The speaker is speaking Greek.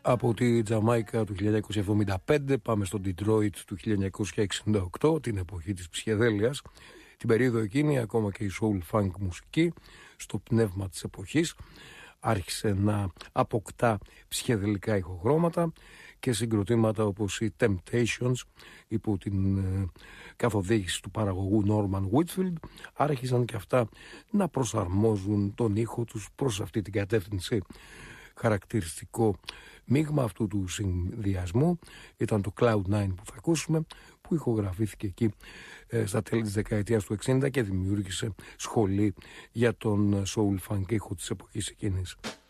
Από τη Τζαμάικα του 1975 πάμε στο Detroit του 1968, την εποχή της ψυχεδέλειας. Την περίοδο εκείνη ακόμα και η soul funk μουσική στο πνεύμα της εποχής άρχισε να αποκτά ψυχεδελικά ηχοχρώματα και συγκροτήματα όπως οι Temptations υπό την καθοδήγηση του παραγωγού Norman Whitfield άρχισαν και αυτά να προσαρμόζουν τον ήχο τους προς αυτή την κατεύθυνση. Χαρακτηριστικό μείγμα αυτού του συνδυασμού ήταν το Cloud 9 που θα ακούσουμε, που ηχογραφήθηκε εκεί στα τέλη της δεκαετίας του 60 και δημιούργησε σχολή για τον soul funk ήχο της εποχής εκείνης.